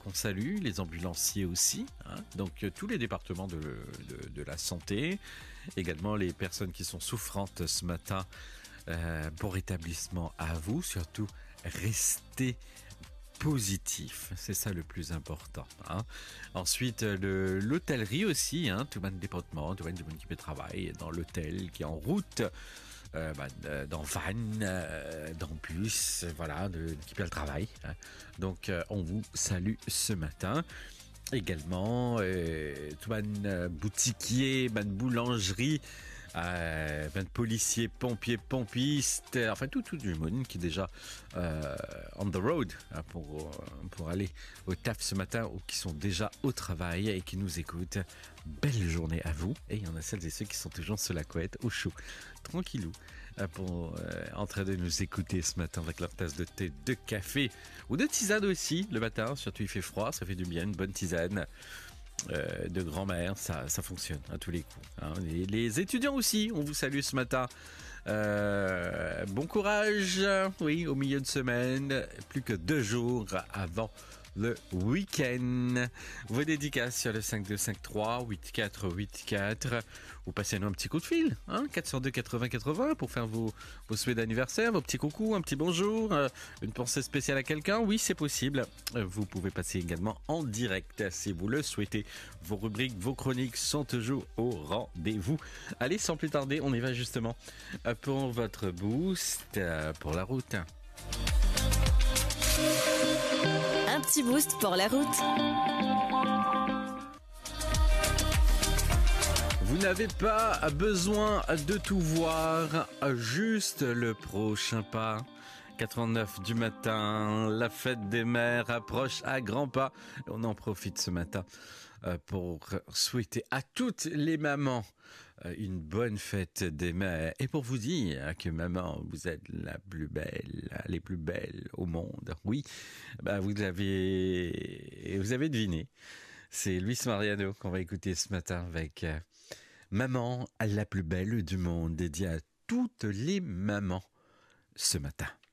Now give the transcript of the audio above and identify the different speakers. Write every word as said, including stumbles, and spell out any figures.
Speaker 1: qu'on salue, les ambulanciers aussi, hein, donc euh, tous les départements de, de, de la santé, également les personnes qui sont souffrantes ce matin. Euh, bon rétablissement à vous, surtout restez positif, c'est ça le plus important. Hein. Ensuite, le, l'hôtellerie aussi, hein, tout le monde département, tout le monde qui peut travailler dans l'hôtel, qui est en route, euh, bah, dans van, euh, dans bus, voilà, de, qui peut le travail. Hein. Donc, euh, on vous salue ce matin. Également, euh, tout le monde boutiquier, man boulangerie, euh, ben, policiers, pompiers, pompistes, enfin tout, tout du monde qui est déjà euh, on the road hein, pour, pour aller au taf ce matin ou qui sont déjà au travail et qui nous écoutent. Belle journée à vous. Et il y en a celles et ceux qui sont toujours sur la couette, au chaud, tranquillou, pour, euh, en train de nous écouter ce matin avec leur tasse de thé, de café ou de tisane aussi le matin. Surtout il fait froid, ça fait du bien, une bonne tisane. Euh, de grand-mère, ça, ça fonctionne à tous les coups. Hein. Les, les étudiants aussi, on vous salue ce matin. Euh, bon courage, oui, au milieu de semaine, plus que deux jours avant le week-end. Vos dédicaces sur le cinq deux cinq trois huit quatre huit quatre. Vous passez nous un petit coup de fil, hein, quatre zéro deux quatre-vingts quatre-vingts pour faire vos, vos souhaits d'anniversaire, vos petits coucous, un petit bonjour, euh, une pensée spéciale à quelqu'un. Oui, c'est possible. Vous pouvez passer également en direct si vous le souhaitez. Vos rubriques, vos chroniques sont toujours au rendez-vous. Allez, sans plus tarder, on y va justement pour votre boost pour la route.
Speaker 2: Un petit boost pour la route.
Speaker 1: Vous n'avez pas besoin de tout voir, juste le prochain pas. quatre heures neuf du matin, la fête des mères approche à grands pas. On en profite ce matin pour souhaiter à toutes les mamans une bonne fête des mères et pour vous dire que maman, vous êtes la plus belle, les plus belles au monde. Oui, bah vous avez, vous avez deviné. C'est Luis Mariano qu'on va écouter ce matin avec euh, Maman, la plus belle du monde, dédiée à toutes les mamans ce matin.